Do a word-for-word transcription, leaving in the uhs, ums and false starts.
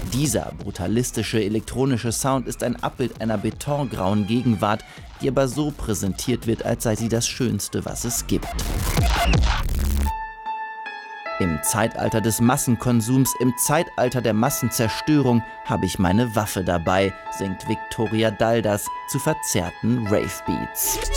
Dieser brutalistische elektronische Sound ist ein Abbild einer betongrauen Gegenwart, die aber so präsentiert wird, als sei sie das Schönste, was es gibt. Im Zeitalter des Massenkonsums, im Zeitalter der Massenzerstörung habe ich meine Waffe dabei, singt Victoria Daldas zu verzerrten Rave-Beats.